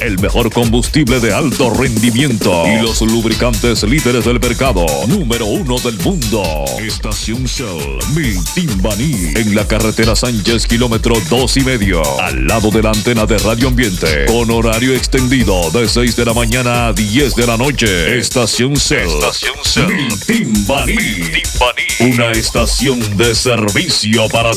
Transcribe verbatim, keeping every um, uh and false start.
el mejor combustible de alto rendimiento y los lubricantes líderes del mercado, número uno del mundo. Estación Shell, mi Timbaní, en la carretera Sánchez, kilómetro dos y medio, al lado de la antena de Radio Ambiente, con horario extendido de seis de la mañana a diez de la noche. Estación Shell, Estación Shell, mi Timbaní, Timbaní, una estación de servicio para